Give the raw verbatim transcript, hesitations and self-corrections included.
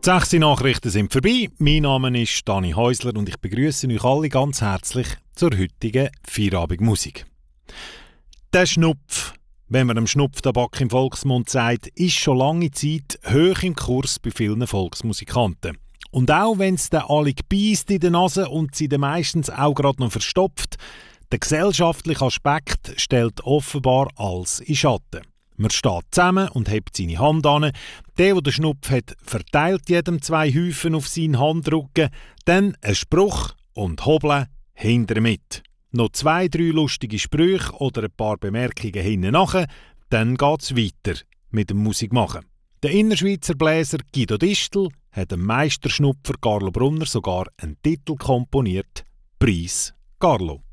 Die sechs Nachrichten sind vorbei. Mein Name ist Dani Häusler und ich begrüße euch alle ganz herzlich zur heutigen Feierabendmusik. Der Schnupf, wenn man dem Schnupftabak im Volksmund sagt, ist schon lange Zeit hoch im Kurs bei vielen Volksmusikanten. Und auch wenn es den alle gebiesst in der Nase und sie dann meistens auch gerade noch verstopft, der gesellschaftliche Aspekt stellt offenbar alles in Schatten. Man steht zusammen und hebt seine Hand an. Der, der den Schnupf hat, verteilt jedem zwei Häufen auf seinen Handrücken. Dann ein Spruch und Hobeln hinter mit. Noch zwei, drei lustige Sprüche oder ein paar Bemerkungen hinten nachher. Dann geht es weiter mit dem Musikmachen. Der Innerschweizer Bläser Guido Distel hat dem Meisterschnupfer Carlo Brunner sogar einen Titel komponiert: Preis Carlo.